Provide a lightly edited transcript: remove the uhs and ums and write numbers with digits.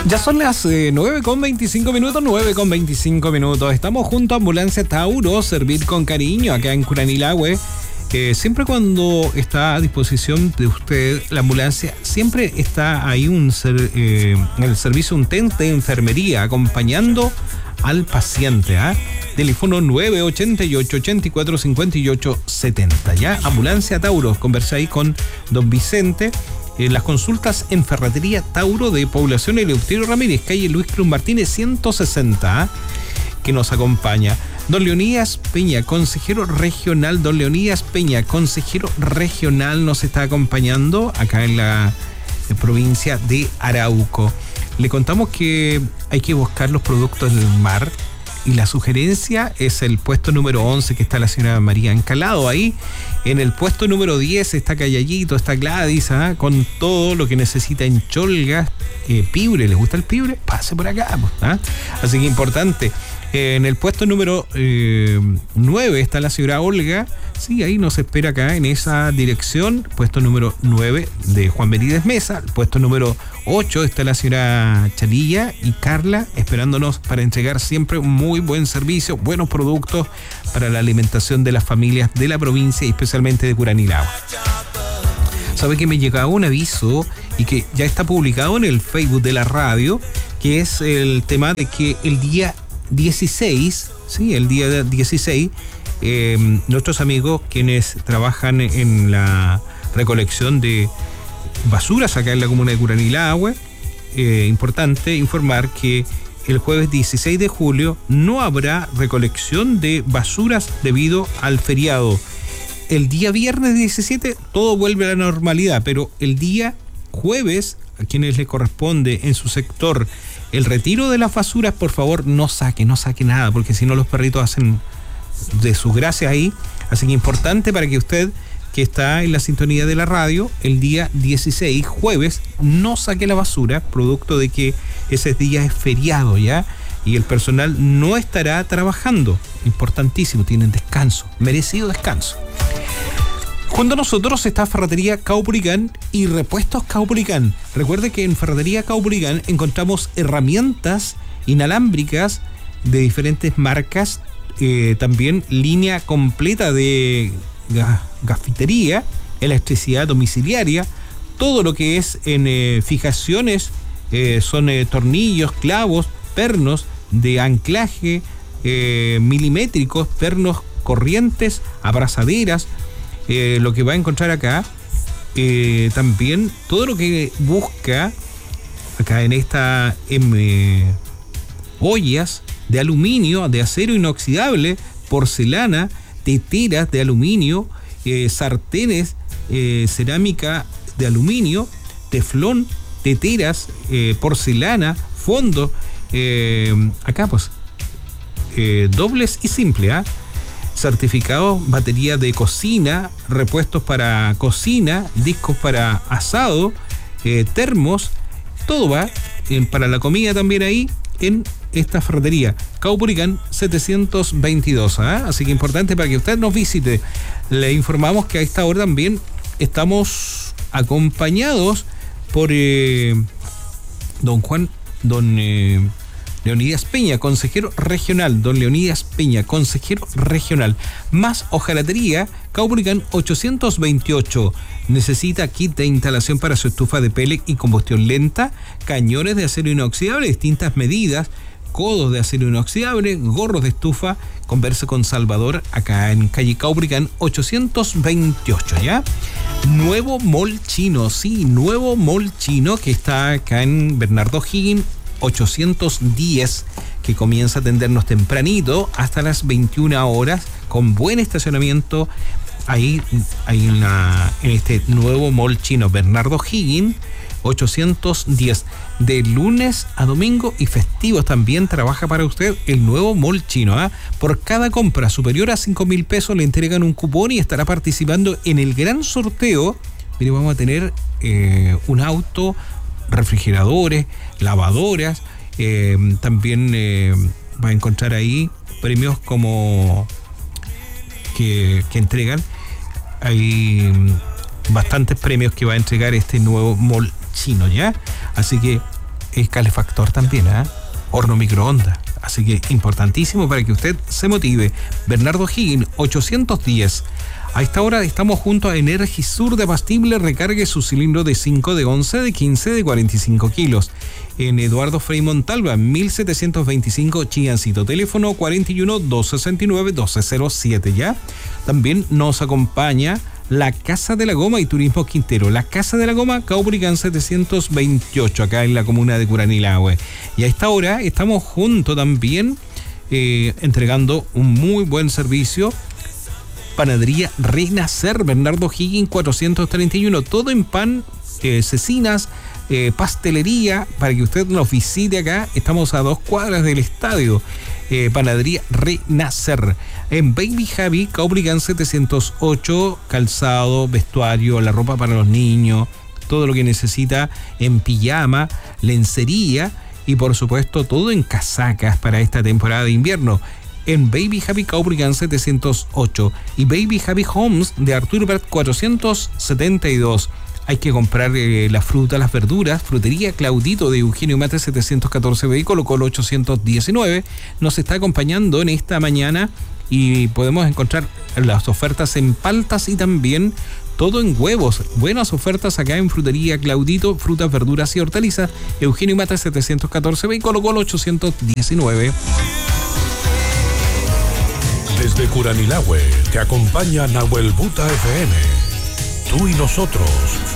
Ya son las 9:25 minutos, 9:25 minutos. Estamos junto a Ambulancia Tauro, servir con cariño acá en Curanilahue. Siempre cuando está a disposición de usted la ambulancia, siempre está ahí en el servicio un tente de enfermería acompañando al paciente. Teléfono 988-8458-70. ¿Ya? Ambulancia Tauro. Conversé ahí con don Vicente. Las consultas en Ferretería Tauro de Población Eleuterio Ramírez, calle Luis Cruz Martínez 160, que nos acompaña. Don Leonidas Peña, consejero regional. Don Leonidas Peña, consejero regional, nos está acompañando acá en la provincia de Arauco. Le contamos que hay que buscar los productos del mar. Y la sugerencia es el puesto número 11, que está la señora María Encalado ahí. En el puesto número 10 está Cayallito, está Gladys, con todo lo que necesita en cholgas, piure. ¿Les gusta el piure? Pase por acá. Así que importante. En el puesto número 9 está la señora Olga. Sí, ahí nos espera acá en esa dirección. Puesto número 9 de Juan Benítez Mesa. Puesto número 8 está la señora Chalilla y Carla esperándonos para entregar siempre un muy buen servicio, buenos productos para la alimentación de las familias de la provincia y especialmente de Curanilahue. Sabe que me llegaba un aviso y que ya está publicado en el Facebook de la radio, que es el tema de que el día 16, sí, el día 16, nuestros amigos quienes trabajan en la recolección de basuras acá en la comuna de Curanilahue, importante informar que el jueves 16 de julio no habrá recolección de basuras debido al feriado. El día viernes 17 todo vuelve a la normalidad, pero el día jueves, a quienes les corresponde en su sector el retiro de las basuras, por favor no saque nada, porque si no los perritos hacen de sus gracias ahí. Así que importante para que usted, que está en la sintonía de la radio, el día 16, jueves, no saque la basura, producto de que ese día es feriado ya, y el personal no estará trabajando. Importantísimo, tienen descanso, merecido descanso. Junto a nosotros está Ferretería Caupolicán y Repuestos Caupolicán. Recuerde que en Ferretería Caupolicán encontramos herramientas inalámbricas de diferentes marcas, también línea completa de gafitería, electricidad domiciliaria, todo lo que es en fijaciones, son tornillos, clavos, pernos de anclaje, milimétricos, pernos corrientes, abrazaderas. Lo que va a encontrar acá, también todo lo que busca acá en esta ollas de aluminio, de acero inoxidable, porcelana, teteras de aluminio, sartenes, cerámica de aluminio, teflón, teteras, porcelana, fondo, acá pues dobles y simple, certificados, batería de cocina, repuestos para cocina, discos para asado, termos, todo va para la comida también ahí en esta ferretería Caupolicán 722, así que importante para que usted nos visite. Le informamos que a esta hora también estamos acompañados por don Leonidas Peña, consejero regional. Don Leonidas Peña, consejero regional. Más hojalatería, Caupolicán 828. Necesita kit de instalación para su estufa de pellet y combustión lenta, cañones de acero inoxidable de distintas medidas, codos de acero inoxidable, gorros de estufa. Converse con Salvador acá en calle Caupolicán 828, ¿ya? Nuevo Mall Chino, sí, nuevo Mall Chino que está acá en Bernardo Higgins 810, que comienza a atendernos tempranito hasta las 21 horas, con buen estacionamiento ahí en este nuevo Mall Chino Bernardo Higgins 810, de lunes a domingo y festivos también trabaja para usted el nuevo Mall Chino. Por cada compra superior a 5.000 pesos le entregan un cupón y estará participando en el gran sorteo. Mire, vamos a tener un auto, refrigeradores, lavadoras, también va a encontrar ahí premios como que entregan. Hay bastantes premios que va a entregar este nuevo Mall Chino, ¿ya? Así que calefactor también, horno microondas. Así que importantísimo para que usted se motive. Bernardo Higgins, 810. A esta hora estamos junto a Energisur de Abastible. Recargue su cilindro de 5, de 11, de 15, de 45 kilos. En Eduardo Frei Montalva, 1725 Chiancito. Teléfono 41 269 1207. ¿Ya? También nos acompaña la Casa de la Goma y Turismo Quintero. La Casa de la Goma, Caubricán 728, acá en la comuna de Curanilahue. Y a esta hora estamos juntos también entregando un muy buen servicio. Panadería Renacer, Bernardo Higgins 431, todo en pan, cecinas, pastelería, para que usted nos visite acá. Estamos a 2 cuadras del estadio. Panadería Renacer. En Baby Javi, Caubricán 708, calzado, vestuario, la ropa para los niños, todo lo que necesita en pijama, lencería y por supuesto todo en casacas para esta temporada de invierno. En Baby Happy Caubricán 708 y Baby Happy Homes de Arturo Prat 472. Hay que comprar la fruta, las verduras. Frutería Claudito de Eugenio Mate 714B, Colo Colo 819. Nos está acompañando en esta mañana y podemos encontrar las ofertas en paltas y también todo en huevos. Buenas ofertas acá en Frutería Claudito, frutas, verduras y hortalizas. Eugenio Mate 714B, Colo Colo 819. Desde Curanilahue te acompaña Nahuel Buta FM. Tú y nosotros.